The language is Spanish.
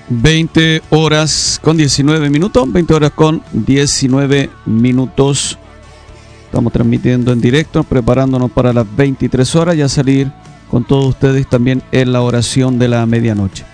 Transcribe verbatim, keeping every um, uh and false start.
veinte horas con diecinueve minutos, veinte horas con diecinueve minutos. Estamos transmitiendo en directo, preparándonos para las veintitrés horas y a salir con todos ustedes también en la oración de la medianoche.